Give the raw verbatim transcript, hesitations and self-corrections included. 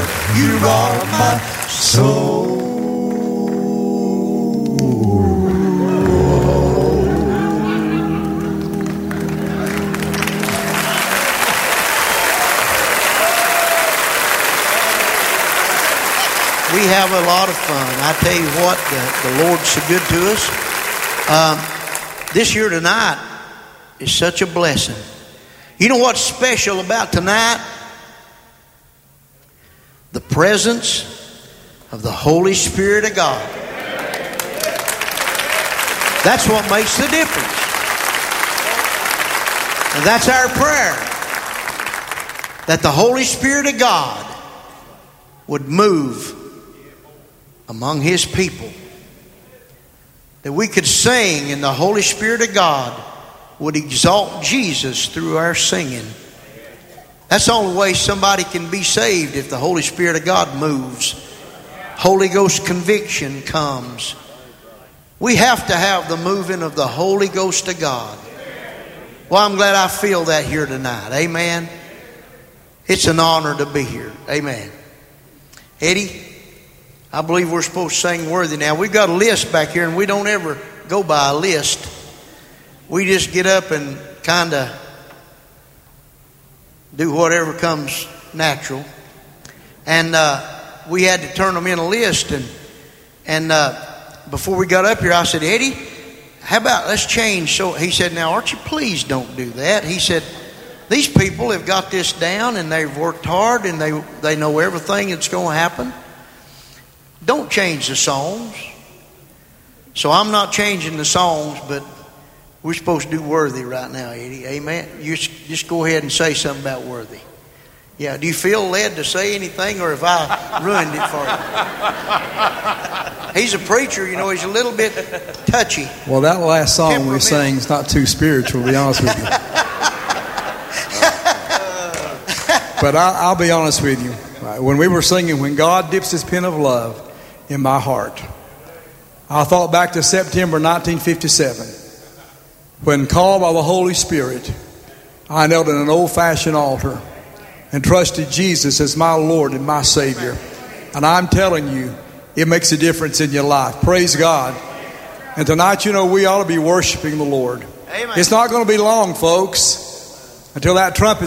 You are my soul. We have a lot of fun. I tell you what, the, the Lord's so good to us. Um, this year tonight is such a blessing. You know what's special about tonight? The presence of the Holy Spirit of God. That's what makes the difference. And that's our prayer. That the Holy Spirit of God would move among His people. That we could sing and the Holy Spirit of God would exalt Jesus through our singing. That's the only way somebody can be saved, if the Holy Spirit of God moves. Holy Ghost conviction comes. We have to have the moving of the Holy Ghost of God. Well, I'm glad I feel that here tonight. Amen. It's an honor to be here. Amen. Eddie, I believe we're supposed to sing Worthy now. We've got a list back here, and we don't ever go by a list. We just get up and kind of do whatever comes natural. And uh, we had to turn them in a list. And and uh, before we got up here, I said, Eddie, how about let's change? So he said, now, Archie, please don't do that. He said, these people have got this down, and they've worked hard, and they, they know everything that's going to happen. Don't change the songs. So I'm not changing the songs, but we're supposed to do Worthy right now, Eddie. Amen. You just go ahead and say something about Worthy. Yeah. Do you feel led to say anything, or have I ruined it for you? He's a preacher, you know. He's a little bit touchy. Well, that last song we sang is not too spiritual, to be honest with you. But I, I'll be honest with you. When we were singing, when God dips His pen of love in my heart, I thought back to September nineteen fifty-seven, when called by the Holy Spirit, I knelt in an old-fashioned altar and trusted Jesus as my Lord and my Savior. And I'm telling you, it makes a difference in your life. Praise God. And tonight, you know, we ought to be worshiping the Lord. Amen. It's not going to be long, folks, until that trumpet